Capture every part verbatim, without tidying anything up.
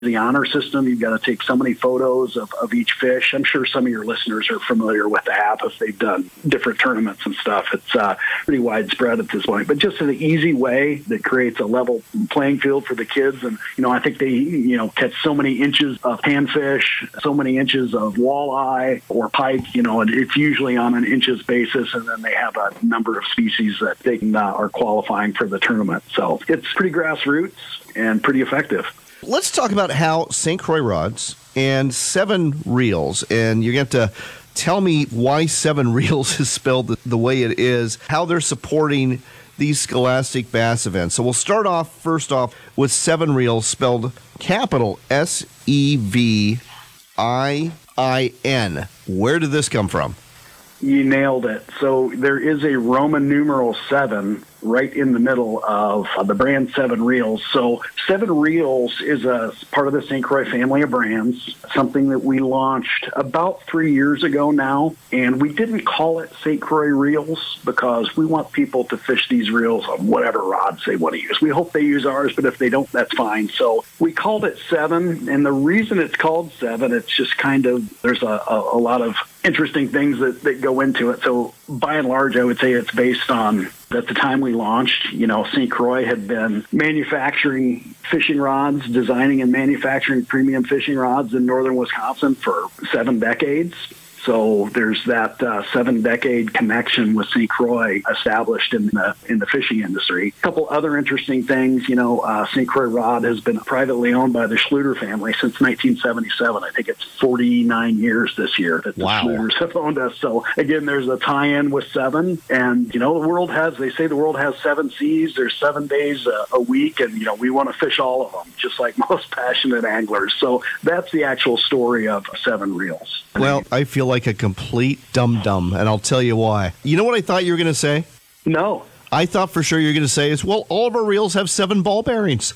the honor system. You've got to take so many photos of, of each fish. I'm sure some of your listeners are familiar with the app if they've done different tournaments and stuff. It's uh, pretty widespread at this point, but just an easy way that creates a level playing field for the kids. And, you know, I think they, you know, catch so many inches of panfish, so many inches of walleye or pike, you know, and it's usually on an inches basis. And then they have a number of species that they can, uh, are qualifying for the tournament. So it's pretty grassroots and pretty effective. Let's talk about how Saint Croix rods and Seven Reels, and you're going to have to tell me why Seven Reels is spelled the, the way it is, how they're supporting these Scholastic Bass events. So we'll start off, first off, with Seven Reels, spelled capital S E V I I N. Where did this come from? You nailed it. So there is a Roman numeral seven right in the middle of uh, the brand Seven Reels. So Seven Reels is a part of the Saint Croix family of brands, something that we launched about three years ago now. And we didn't call it Saint Croix Reels because we want people to fish these reels on whatever rods they want to use. We hope they use ours, but if they don't, that's fine. So we called it Seven. And the reason it's called Seven, it's just kind of, there's a, a, a lot of interesting things that, that go into it. So by and large, I would say it's based on, at the time we launched, you know, Saint Croix had been manufacturing fishing rods, designing and manufacturing premium fishing rods in northern Wisconsin for seven decades. So there's that uh, seven-decade connection with Saint Croix established in the in the fishing industry. A couple other interesting things, you know, uh, Saint Croix Rod has been privately owned by the Schluter family since nineteen seventy-seven. I think it's forty-nine years this year that the wow. Schluters have owned us. So again, there's a tie-in with seven, and you know, the world has. They say the world has seven seas. There's seven days a, a week, and you know, we want to fish all of them, just like most passionate anglers. So that's the actual story of Seven Reels. Well, I feel like a complete dum-dum, and I'll tell you why. You know what I thought you were going to say? No. I thought for sure you were going to say is, well, all of our reels have seven ball bearings.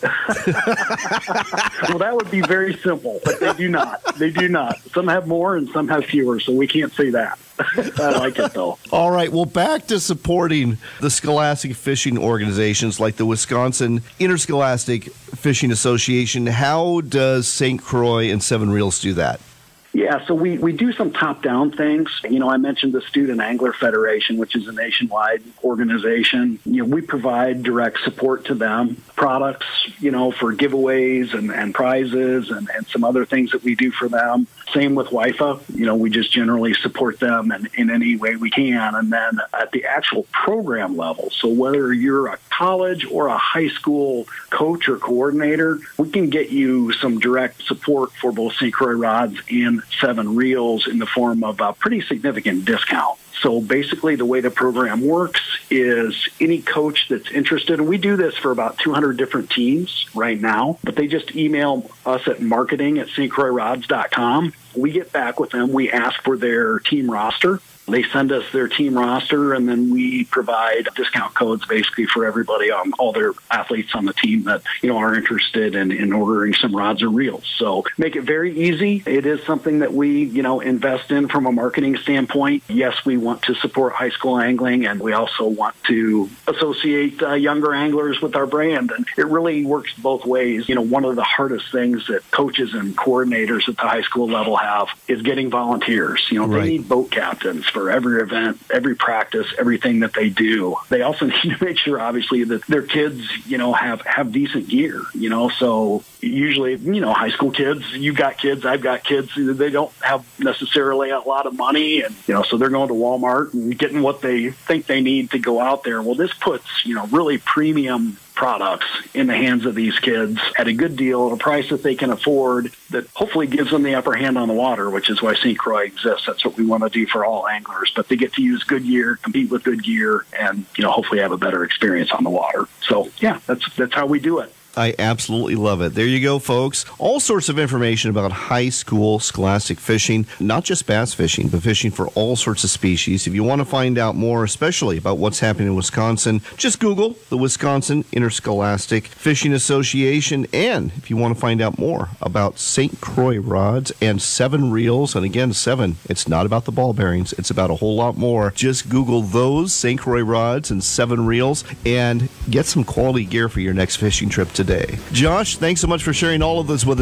Well, that would be very simple, but they do not. They do not. Some have more and some have fewer, so we can't say that. I like it, though. All right, well, back to supporting the scholastic fishing organizations like the Wisconsin Interscholastic Fishing Association. How does Saint Croix and Seven Reels do that? Yeah, so we, we do some top-down things. You know, I mentioned the Student Angler Federation, which is a nationwide organization. You know, we provide direct support to them, products, you know, for giveaways and, and prizes and, and some other things that we do for them. Same with W I F A. You know, we just generally support them in, in any way we can. And then at the actual program level, so whether you're a college or a high school coach or coordinator, we can get you some direct support for both Saint Croix rods and Seven Reels in the form of a pretty significant discount. So basically the way the program works is any coach that's interested, and we do this for about two hundred different teams right now, but they just email us at marketing at st croix rods dot com. We get back with them. We ask for their team roster. They send us their team roster, and then we provide discount codes basically for everybody on all their athletes on the team that, you know, are interested in, in ordering some rods or reels. So make it very easy. It is something that we, you know, invest in from a marketing standpoint. Yes, we want to support high school angling, and we also want to associate uh, younger anglers with our brand. And it really works both ways. You know, one of the hardest things that coaches and coordinators at the high school level have is getting volunteers. You know, right. They need boat captains for every event, every practice, everything that they do. They also need to make sure, obviously, that their kids, you know, have, have decent gear, you know, so usually, you know, high school kids, you've got kids, I've got kids, they don't have necessarily a lot of money, and, you know, so they're going to Walmart and getting what they think they need to go out there. Well, this puts, you know, really premium products in the hands of these kids at a good deal at a price that they can afford that hopefully gives them the upper hand on the water, which is why Saint Croix exists. That's what we want to do for all anglers, but they get to use good gear, compete with good gear, and, you know, hopefully have a better experience on the water. So yeah, that's that's how we do it. I absolutely love it. There you go, folks. All sorts of information about high school scholastic fishing, not just bass fishing, but fishing for all sorts of species. If you want to find out more, especially about what's happening in Wisconsin, just Google the Wisconsin Interscholastic Fishing Association. And if you want to find out more about Saint Croix rods and Seven Reels, and again, Seven, it's not about the ball bearings. It's about a whole lot more. Just Google those, Saint Croix rods and Seven Reels, and get some quality gear for your next fishing trip today. today. Josh, thanks so much for sharing all of this with us.